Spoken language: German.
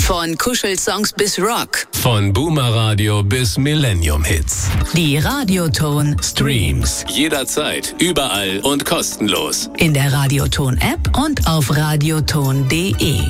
Von Kuschelsongs bis Rock. Von Boomer Radio bis Millennium Hits. Die Radioton Streams. Jederzeit, überall und kostenlos. in der Radioton App und auf radioton.de.